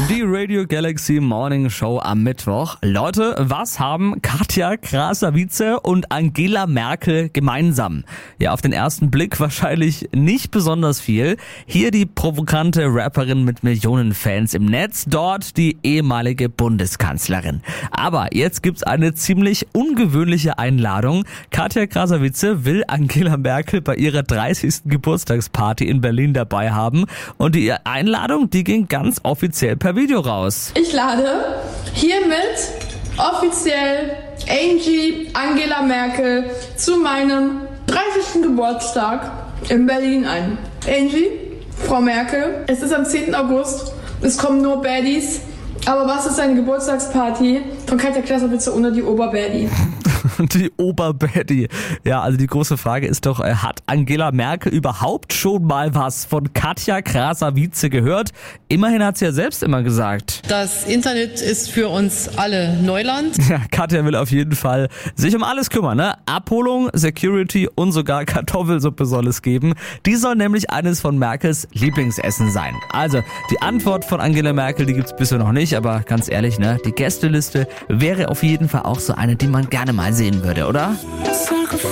Die Radio Galaxy Morning Show am Mittwoch. Leute, was haben Katja Krasavice und Angela Merkel gemeinsam? Ja, auf den ersten Blick wahrscheinlich nicht besonders viel. Hier die provokante Rapperin mit Millionen Fans im Netz, dort die ehemalige Bundeskanzlerin. Aber jetzt gibt's eine ziemlich ungewöhnliche Einladung. Katja Krasavice will Angela Merkel bei ihrer 30. Geburtstagsparty in Berlin dabei haben. Und die Einladung, die ging ganz offiziell per Video raus. Ich lade hiermit offiziell Angie Angela Merkel zu meinem 30. Geburtstag in Berlin ein. Angie, Frau Merkel, es ist am 10. August, es kommen nur Baddies, aber was ist eine Geburtstagsparty von Katja Krasavice ohne die Oberbaddie? Die Oberbaddie. Ja, also die große Frage ist doch, hat Angela Merkel überhaupt schon mal was von Katja Krasavice gehört? Immerhin hat sie ja selbst immer gesagt. Das Internet ist für uns alle Neuland. Ja, Katja will auf jeden Fall sich um alles kümmern, ne? Abholung, Security und sogar Kartoffelsuppe soll es geben. Die soll nämlich eines von Merkels Lieblingsessen sein. Also, die Antwort von Angela Merkel, die gibt's bisher noch nicht, aber ganz ehrlich, ne? Die Gästeliste wäre auf jeden Fall auch so eine, die man gerne mal sehen würde, oder?